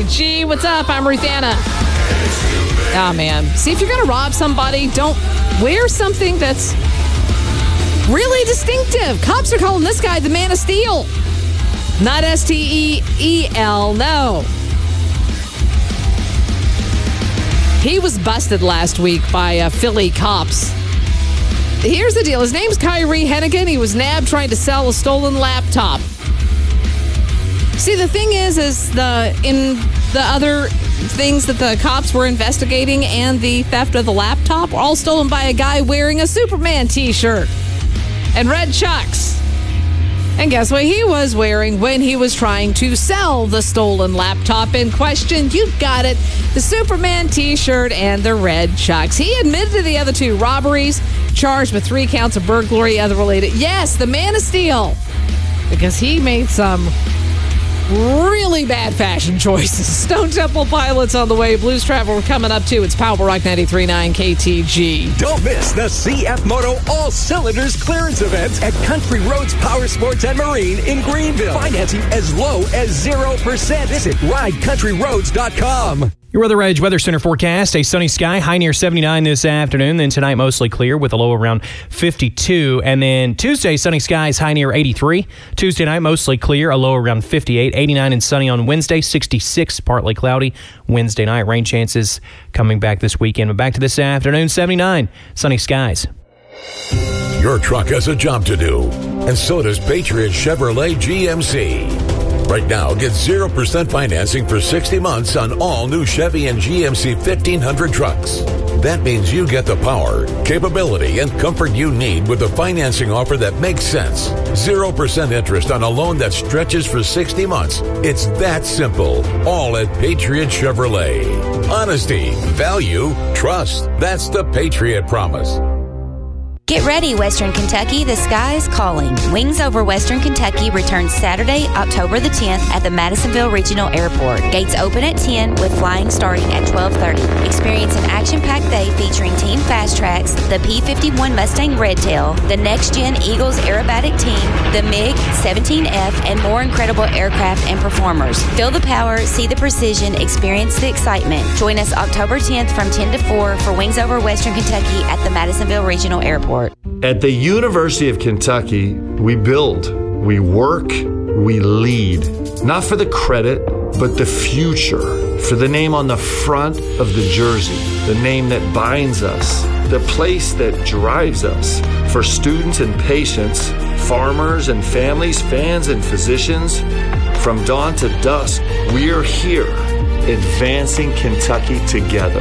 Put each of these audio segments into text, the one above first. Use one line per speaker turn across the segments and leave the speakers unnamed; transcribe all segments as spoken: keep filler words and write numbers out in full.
G. What's up? I'm Ruth Anna. Oh, man. See, if you're going to rob somebody, don't wear something that's really distinctive. Cops are calling this guy the Man of Steel. Not S T E E L, no. He was busted last week by uh, Philly cops. Here's the deal. His name's Kyrie Hennigan. He was nabbed trying to sell a stolen laptop. See, the thing is, is the in the other things that the cops were investigating and the theft of the laptop were all stolen by a guy wearing a Superman t-shirt and red chucks. And guess what he was wearing when he was trying to sell the stolen laptop in question? You got it. The Superman t-shirt and the red chucks. He admitted to the other two robberies, charged with three counts of burglary, other related. Yes, the Man of Steel. Because he made some really bad fashion choices. Stone Temple Pilots on the way. Blues Traveler coming up too. It's Power Rock ninety-three point nine K T G.
Don't miss the C F Moto All Cylinders clearance event at Country Roads Power Sports and Marine in Greenville. Financing as low as zero percent. Visit ride country roads dot com.
Your Weather Edge Weather Center forecast, a sunny sky, high near seventy-nine this afternoon. Then tonight, mostly clear with a low around fifty-two. And then Tuesday, sunny skies, high near eighty-three. Tuesday night, mostly clear, a low around fifty-eight. eighty-nine and sunny on Wednesday, sixty-six, partly cloudy. Wednesday night, rain chances coming back this weekend. But back to this afternoon, seventy-nine, sunny skies.
Your truck has a job to do, and so does Patriot Chevrolet G M C. Right now, get zero percent financing for sixty months on all new Chevy and G M C fifteen hundred trucks. That means you get the power, capability, and comfort you need with a financing offer that makes sense. zero percent interest on a loan that stretches for sixty months. It's that simple. All at Patriot Chevrolet. Honesty, value, trust. That's the Patriot Promise.
Get ready, Western Kentucky. The sky is calling. Wings Over Western Kentucky returns Saturday, October the tenth at the Madisonville Regional Airport. Gates open at ten with flying starting at twelve thirty. Experience an action-packed day featuring Team Fast Tracks, the P fifty-one Mustang Redtail, the next-gen Eagles aerobatic team, the MiG seventeen F, and more incredible aircraft and performers. Feel the power, see the precision, experience the excitement. Join us October tenth from ten to four for Wings Over Western Kentucky at the Madisonville Regional Airport.
At the University of Kentucky, we build, we work, we lead. Not for the credit, but the future. For the name on the front of the jersey, the name that binds us, the place that drives us. For students and patients, farmers and families, fans and physicians, from dawn to dusk, we're here, advancing Kentucky together.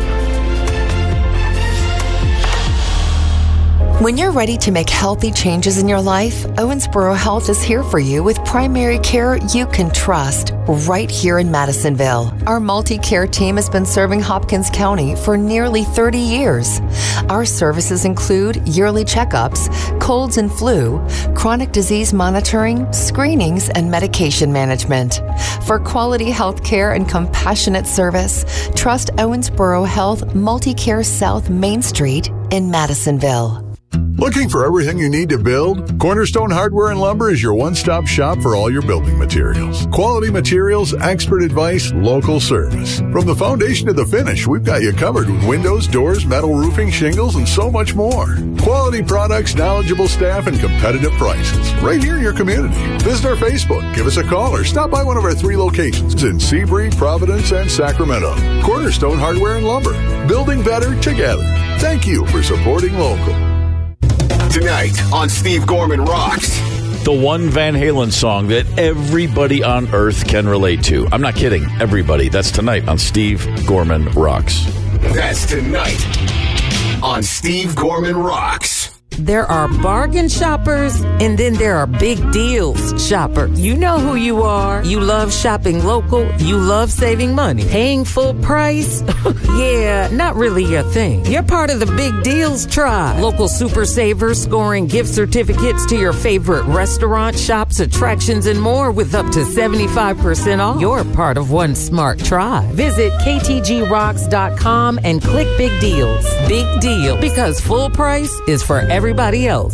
When you're ready to make healthy changes in your life, Owensboro Health is here for you with primary care you can trust right here in Madisonville. Our multi-care team has been serving Hopkins County for nearly thirty years. Our services include yearly checkups, colds and flu, chronic disease monitoring, screenings, and medication management. For quality health care and compassionate service, trust Owensboro Health Multi-Care South Main Street in Madisonville.
Looking for everything you need to build? Cornerstone Hardware and Lumber is your one-stop shop for all your building materials. Quality materials, expert advice, local service. From the foundation to the finish, we've got you covered with windows, doors, metal roofing, shingles, and so much more. Quality products, knowledgeable staff, and competitive prices. Right here in your community. Visit our Facebook, give us a call, or stop by one of our three locations in Seabury, Providence, and Sacramento. Cornerstone Hardware and Lumber. Building better together. Thank you for supporting local.
Tonight on Steve Gorman Rocks.
The one Van Halen song that everybody on earth can relate to. I'm not kidding. Everybody. That's tonight on Steve Gorman Rocks.
That's tonight on Steve Gorman Rocks.
There are bargain shoppers, and then there are big deals shoppers. You know who you are. You love shopping local. You love saving money. Paying full price? Yeah, not really your thing. You're part of the big deals tribe. Local super savers scoring gift certificates to your favorite restaurant, shops, attractions, and more with up to seventy-five percent off. You're part of one smart tribe. Visit K T G rocks dot com and click big deals. Big deal, because full price is for everybody else.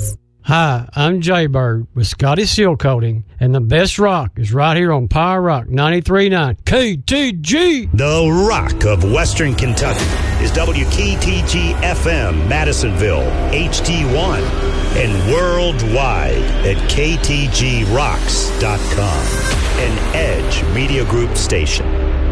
Hi, I'm Jaybird with Scotty Seal Coating, and the best rock is right here on Power Rock ninety-three point nine K T G.
The Rock of Western Kentucky is W K T G F M Madisonville, H D one, and worldwide at K T G rocks dot com, an Edge Media Group station.